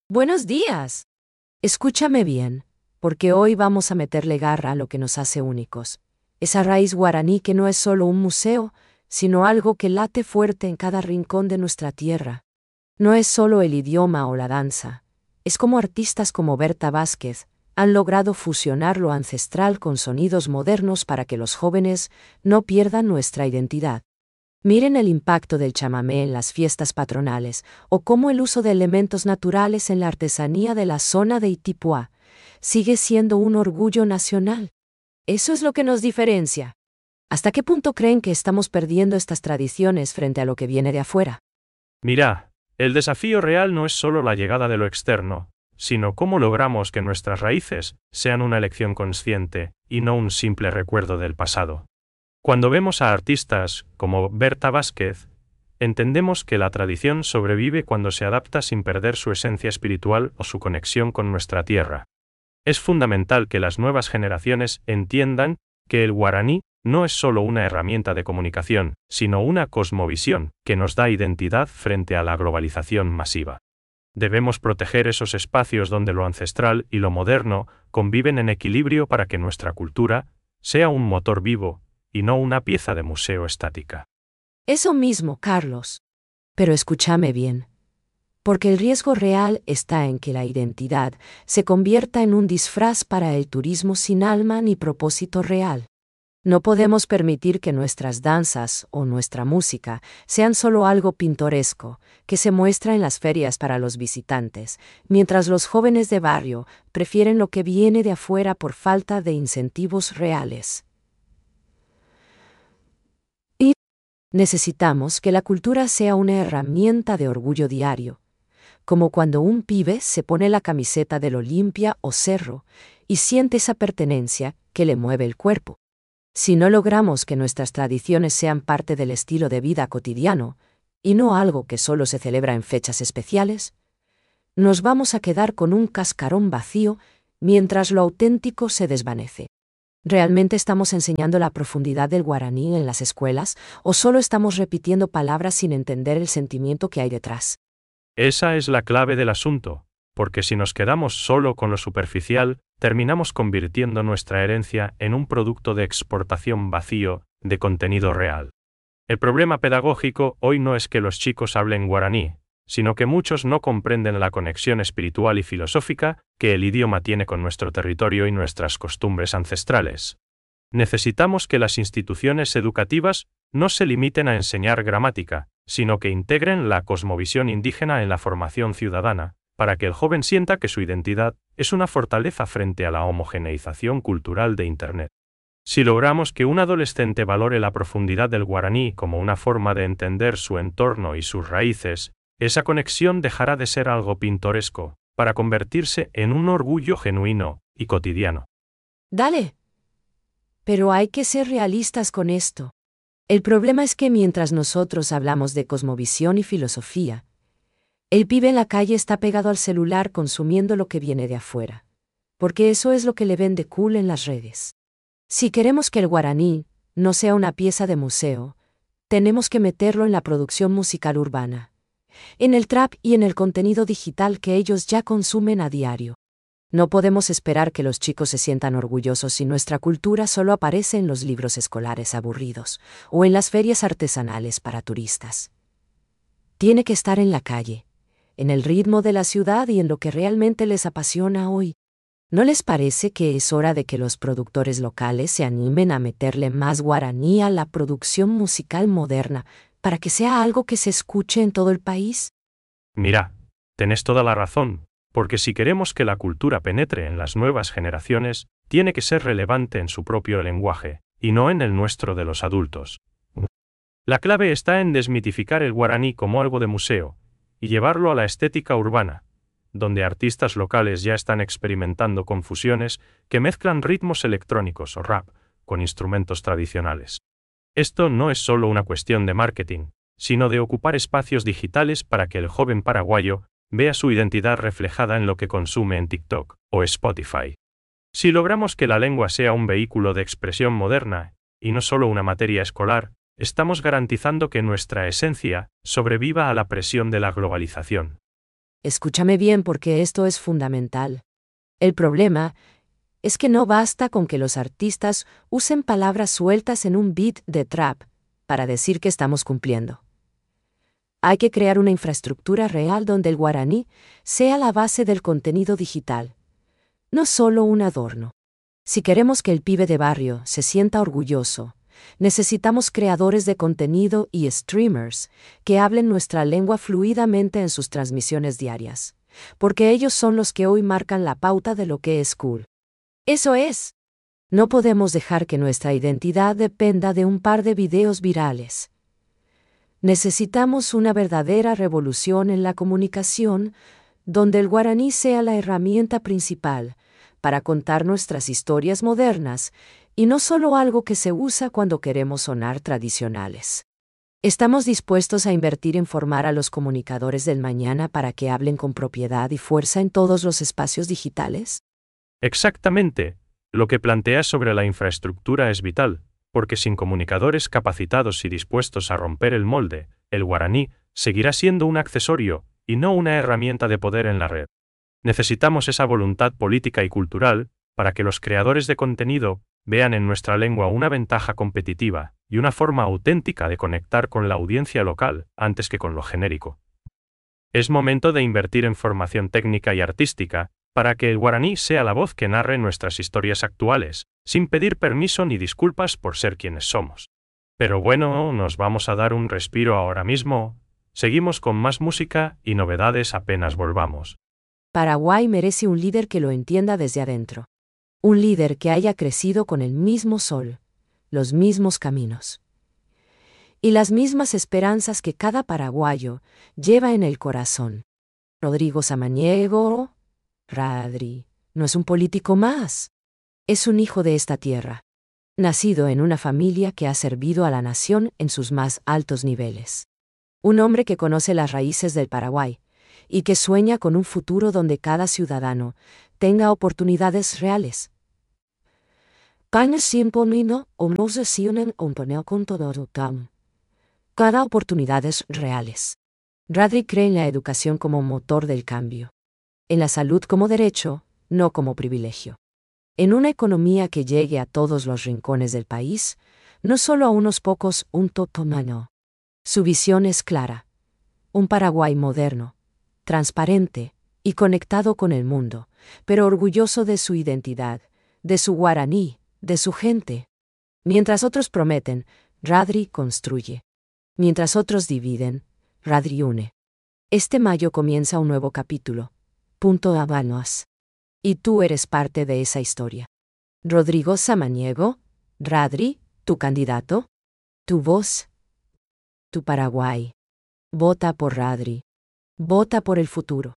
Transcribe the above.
Buenos días. Escúchame bien, porque hoy vamos a meterle garra a lo que nos hace únicos. Esa raíz guaraní que no es solo un museo, sino algo que late fuerte en cada rincón de nuestra tierra. No es solo el idioma o la danza. Es como artistas como Berta Vázquez han logrado fusionar lo ancestral con sonidos modernos para que los jóvenes no pierdan nuestra identidad. Miren el impacto del chamamé en las fiestas patronales, o cómo el uso de elementos naturales en la artesanía de la zona de Itipuá sigue siendo un orgullo nacional. Eso es lo que nos diferencia. ¿Hasta qué punto creen que estamos perdiendo estas tradiciones frente a lo que viene de afuera? Mira, el desafío real no es solo la llegada de lo externo, sino cómo logramos que nuestras raíces sean una elección consciente y no un simple recuerdo del pasado. Cuando vemos a artistas como Berta Vázquez, entendemos que la tradición sobrevive cuando se adapta sin perder su esencia espiritual o su conexión con nuestra tierra. Es fundamental que las nuevas generaciones entiendan que el guaraní no es solo una herramienta de comunicación, sino una cosmovisión que nos da identidad frente a la globalización masiva. Debemos proteger esos espacios donde lo ancestral y lo moderno conviven en equilibrio para que nuestra cultura sea un motor vivo y no una pieza de museo estática. Eso mismo, Carlos. Pero escúchame bien. Porque el riesgo real está en que la identidad se convierta en un disfraz para el turismo sin alma ni propósito real. No podemos permitir que nuestras danzas o nuestra música sean solo algo pintoresco, que se muestra en las ferias para los visitantes, mientras los jóvenes de barrio prefieren lo que viene de afuera por falta de incentivos reales. Necesitamos que la cultura sea una herramienta de orgullo diario, como cuando un pibe se pone la camiseta del Olimpia o Cerro y siente esa pertenencia que le mueve el cuerpo. Si no logramos que nuestras tradiciones sean parte del estilo de vida cotidiano, y no algo que solo se celebra en fechas especiales, nos vamos a quedar con un cascarón vacío mientras lo auténtico se desvanece. ¿Realmente estamos enseñando la profundidad del guaraní en las escuelas o solo estamos repitiendo palabras sin entender el sentimiento que hay detrás? Esa es la clave del asunto, porque si nos quedamos solo con lo superficial, terminamos convirtiendo nuestra herencia en un producto de exportación vacío de contenido real. El problema pedagógico hoy no es que los chicos hablen guaraní, sino que muchos no comprenden la conexión espiritual y filosófica que el idioma tiene con nuestro territorio y nuestras costumbres ancestrales. Necesitamos que las instituciones educativas no se limiten a enseñar gramática, sino que integren la cosmovisión indígena en la formación ciudadana, para que el joven sienta que su identidad es una fortaleza frente a la homogeneización cultural de Internet. Si logramos que un adolescente valore la profundidad del guaraní como una forma de entender su entorno y sus raíces, esa conexión dejará de ser algo pintoresco, para convertirse en un orgullo genuino y cotidiano. Dale. Pero hay que ser realistas con esto. El problema es que mientras nosotros hablamos de cosmovisión y filosofía, el pibe en la calle está pegado al celular consumiendo lo que viene de afuera, porque eso es lo que le vende cool en las redes. Si queremos que el guaraní no sea una pieza de museo, tenemos que meterlo en la producción musical urbana, en el trap y en el contenido digital que ellos ya consumen a diario. No podemos esperar que los chicos se sientan orgullosos si nuestra cultura solo aparece en los libros escolares aburridos o en las ferias artesanales para turistas. Tiene que estar en la calle, en el ritmo de la ciudad y en lo que realmente les apasiona hoy. ¿No les parece que es hora de que los productores locales se animen a meterle más guaraní a la producción musical moderna para que sea algo que se escuche en todo el país? Mira, tenés toda la razón, porque si queremos que la cultura penetre en las nuevas generaciones, tiene que ser relevante en su propio lenguaje, y no en el nuestro de los adultos. La clave está en desmitificar el guaraní como algo de museo, y llevarlo a la estética urbana, donde artistas locales ya están experimentando con fusiones que mezclan ritmos electrónicos o rap con instrumentos tradicionales. Esto no es solo una cuestión de marketing, sino de ocupar espacios digitales para que el joven paraguayo vea su identidad reflejada en lo que consume en TikTok o Spotify. Si logramos que la lengua sea un vehículo de expresión moderna, y no solo una materia escolar, estamos garantizando que nuestra esencia sobreviva a la presión de la globalización. Escúchame bien porque esto es fundamental. El problema es que no basta con que los artistas usen palabras sueltas en un beat de trap para decir que estamos cumpliendo. Hay que crear una infraestructura real donde el guaraní sea la base del contenido digital, no solo un adorno. Si queremos que el pibe de barrio se sienta orgulloso, necesitamos creadores de contenido y streamers que hablen nuestra lengua fluidamente en sus transmisiones diarias, porque ellos son los que hoy marcan la pauta de lo que es cool. Eso es. No podemos dejar que nuestra identidad dependa de un par de videos virales. Necesitamos una verdadera revolución en la comunicación, donde el guaraní sea la herramienta principal para contar nuestras historias modernas y no solo algo que se usa cuando queremos sonar tradicionales. ¿Estamos dispuestos a invertir en formar a los comunicadores del mañana para que hablen con propiedad y fuerza en todos los espacios digitales? Exactamente. Lo que planteas sobre la infraestructura es vital, porque sin comunicadores capacitados y dispuestos a romper el molde, el guaraní seguirá siendo un accesorio y no una herramienta de poder en la red. Necesitamos esa voluntad política y cultural para que los creadores de contenido vean en nuestra lengua una ventaja competitiva y una forma auténtica de conectar con la audiencia local antes que con lo genérico. Es momento de invertir en formación técnica y artística para que el guaraní sea la voz que narre nuestras historias actuales, sin pedir permiso ni disculpas por ser quienes somos. Pero bueno, nos vamos a dar un respiro ahora mismo. Seguimos con más música y novedades apenas volvamos. Paraguay merece un líder que lo entienda desde adentro. Un líder que haya crecido con el mismo sol, los mismos caminos y las mismas esperanzas que cada paraguayo lleva en el corazón. Rodrigo Samaniego, Radri, no es un político más. Es un hijo de esta tierra, nacido en una familia que ha servido a la nación en sus más altos niveles. Un hombre que conoce las raíces del Paraguay y que sueña con un futuro donde cada ciudadano tenga oportunidades reales. Cada oportunidades reales. Radri cree en la educación como motor del cambio. En la salud como derecho, no como privilegio. En una economía que llegue a todos los rincones del país, no solo a unos pocos, un totomano. Su visión es clara. Un Paraguay moderno, transparente y conectado con el mundo, pero orgulloso de su identidad, de su guaraní, de su gente. Mientras otros prometen, Radri construye. Mientras otros dividen, Radri une. Este mayo comienza un nuevo capítulo. Punto Habanos. Y tú eres parte de esa historia. Rodrigo Samaniego, Radri, tu candidato, tu voz, tu Paraguay. Vota por Radri. Vota por el futuro.